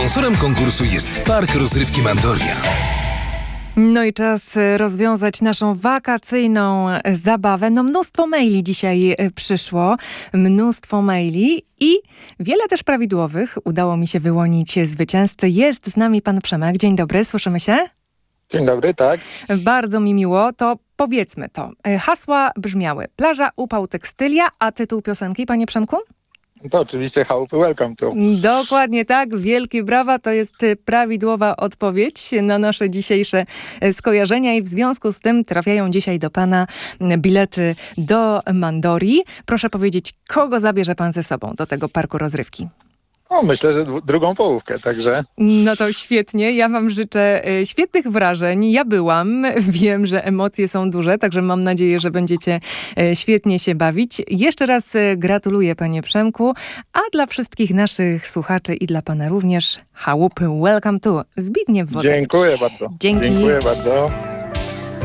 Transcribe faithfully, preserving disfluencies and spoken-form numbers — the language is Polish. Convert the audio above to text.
Sponsorem konkursu jest Park Rozrywki Mandoria. No i czas rozwiązać naszą wakacyjną zabawę. No mnóstwo maili dzisiaj przyszło, mnóstwo maili i wiele też prawidłowych. Udało mi się wyłonić zwycięzcę. Jest z nami pan Przemek. Dzień dobry, słyszymy się? Dzień dobry, tak. Bardzo mi miło. To powiedzmy to. Hasła brzmiały: plaża, upał, tekstylia, a tytuł piosenki, panie Przemku? To oczywiście chałupy Welcome to. Dokładnie tak, wielkie brawa, to jest prawidłowa odpowiedź na nasze dzisiejsze skojarzenia i w związku z tym trafiają dzisiaj do pana bilety do Mandorii. Proszę powiedzieć, kogo zabierze pan ze sobą do tego parku rozrywki? O, myślę, że dwu- drugą połówkę, także No to świetnie, ja wam życzę e, świetnych wrażeń. Ja byłam, wiem, że emocje są duże, także mam nadzieję, że będziecie e, świetnie się bawić. Jeszcze raz e, gratuluję, panie Przemku, a dla wszystkich naszych słuchaczy i dla pana również chałupy Welcome to Zbigniew Wodecki. dziękuję bardzo. Dzięki. Dziękuję bardzo.